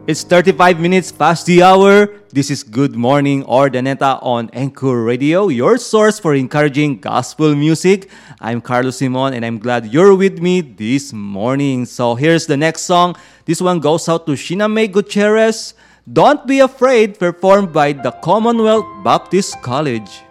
It's 35 minutes past the hour. This is Good Morning Ordaneta on Anchor Radio, your source for encouraging gospel music. I'm Carlos Simon and I'm glad you're with me this morning. So here's the next song. This one goes out to Sheena May Gutierrez. Don't Be Afraid, performed by the Commonwealth Baptist College.